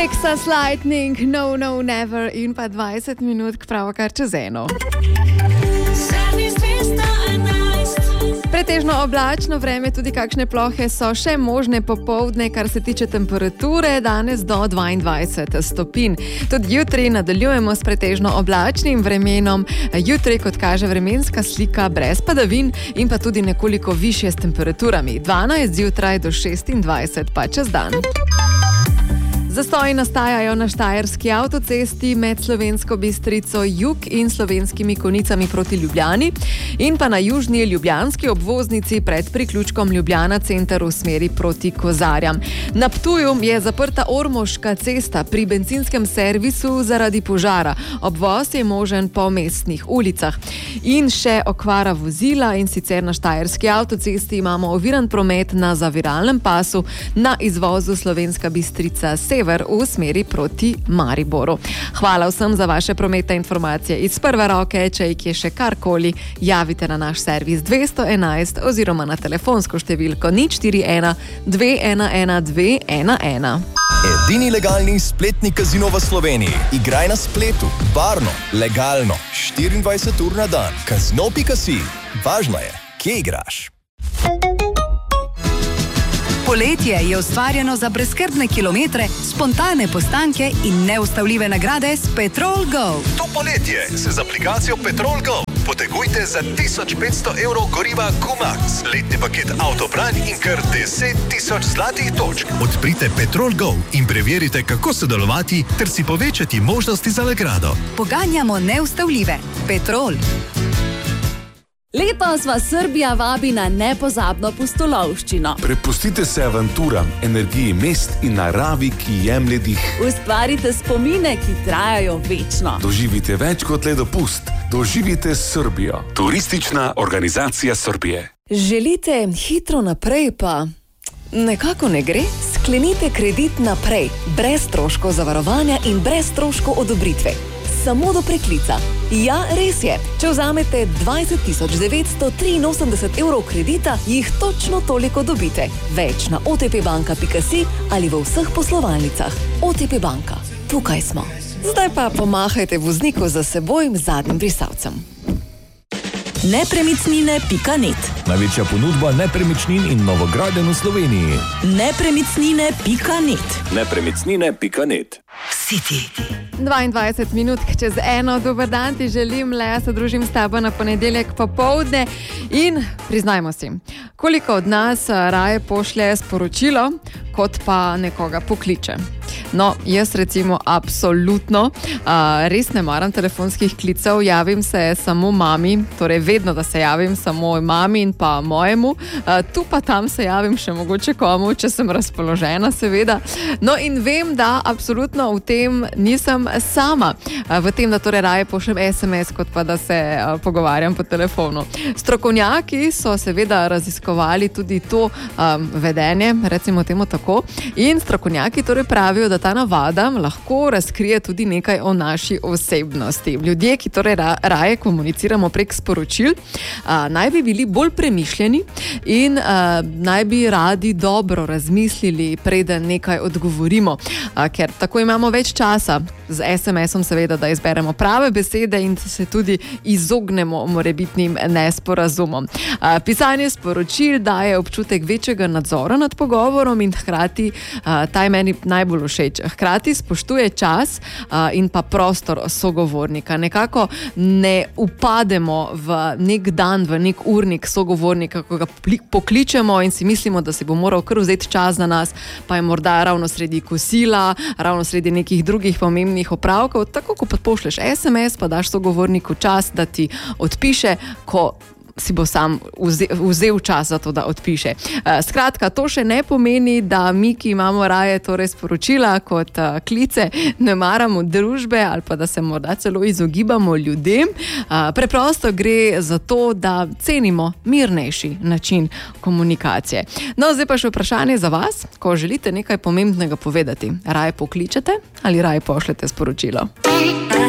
Texas Lightning, no, no, never in pa 20 minut k pravokar čez eno. Pretežno oblačno vreme, tudi kakšne plohe so še možne popoldne, kar se tiče temperature, danes do 22 stopinj. Tudi jutri nadaljujemo s pretežno oblačnim vremenom. Jutri, kot kaže vremenska slika, brez padavin in pa tudi nekoliko višje s temperaturami. 12 zjutraj do 26 pa čez dan. Zastoji nastajajo na štajerski avtocesti med Slovensko Bistrico jug in Slovenskimi Konjicami proti Ljubljani in pa na južni ljubljanski obvoznici pred priključkom Ljubljana center v smeri proti Kozarjam. Na Ptuju je zaprta Ormoška cesta pri bencinskem servisu zaradi požara. Obvoz je možen po mestnih ulicah. In še okvara vozila, in sicer na štajerski avtocesti imamo oviran promet na zaviralnem pasu na izvozu Slovenska Bistrica sever v smeri proti Mariboru. Hvala vsem za vaše prometne informacije iz prve roke. Če jih je še karkoli, javite na naš servis 211 oziroma na telefonsko številko 041 211 211. Edini legalni spletni kazino v Sloveniji. Igraj na spletu, varno, legalno, 24 ur na dan. Kazino.si. Važno je, kje igraš. Poletje je ustvarjeno za brezskrbne kilometre, spontane postanke in neustavljive nagrade s Petrol Go. To poletje se z aplikacijo Petrol Go potegujte za 1500 evrov goriva Q-Max, letni paket avtobranj in kar 10.000 zlatih točk. Odprite Petrol Go in preverite, kako sodelovati ter si povečati možnosti za nagrado. Poganjamo neustavljive. Petrol. Letos vas Srbija vabi na nepozabno pustolovščino. Prepustite se avanturam, energiji mest in naravi, ki jemlje dih. Ustvarite spomine, ki trajajo večno. Doživite več kot le dopust. Doživite Srbijo. Turistična organizacija Srbije. Želite hitro naprej, pa nekako ne gre? Sklenite kredit naprej, brez stroškov zavarovanja in brez stroškov odobritve. Samo do preklica. Ja, res je. Če vzamete 20.983 evrov kredita, jih točno toliko dobite. Več na otpbanka.si ali v vseh poslovalnicah. OTP Banka. Tukaj smo. Zdaj pa pomahajte vozniku za seboj zadnjim brisalcem. Nepremičnine.net. Največja ponudba nepremičnin in novogradenj v Sloveniji. Nepremičnine.net. Nepremičnine.net. City. 22 minut čez eno. Dober dan ti želim, Lea, se družim s tabo na ponedeljek popoldne in priznajmo si, koliko od nas raje pošlje sporočilo, kot pa nekoga pokliče. No, jaz recimo absolutno res ne maram telefonskih klicev, javim se samo mami, torej vedno, da se javim samo mami in pa mojemu, tu pa tam se javim še mogoče komu, če sem razpoložena seveda. No in vem, da absolutno v tem nisem sama, v tem, da torej raje pošljem SMS, kot pa da se pogovarjam po telefonu. Strokovnjaki so seveda raziskovali tudi to vedenje, recimo temu tako, in strokovnjaki torej pravijo, da ta navada lahko razkrije tudi nekaj o naši osebnosti. Ljudje, ki torej raje komuniciramo prek sporočil, naj bi bili bolj premišljeni in naj bi radi dobro razmislili, preden nekaj odgovorimo, ker tako imamo več časa z SMS-om seveda, da izberemo prave besede in se tudi izognemo morebitnim nesporazumom. Pisanje sporočil daje občutek večjega nadzora nad pogovorom in hkrati ta je meni najbolj všeč. Hkrati spoštuje čas in pa prostor sogovornika. Nekako ne upademo v nek dan, v nek urnik sogovornika, ko ga pokličemo in si mislimo, da si bo moral kar vzeti čas na nas, pa je morda ravno sredi kosila, ravno sredi nekih drugih pomembnih opravkov. Tako, ko pa pošleš SMS, pa daš sogovorniku čas, da ti odpiše, ko si bo sam vzel čas za to, da odpiše. Skratka, to še ne pomeni, da mi, ki imamo raje torej sporočila kot klice, ne maramo družbe ali pa da se morda celo izogibamo ljudem. Preprosto gre za to, da cenimo mirnejši način komunikacije. No, zdaj pa še vprašanje za vas. Ko želite nekaj pomembnega povedati, raje pokličete ali raje pošljete sporočilo?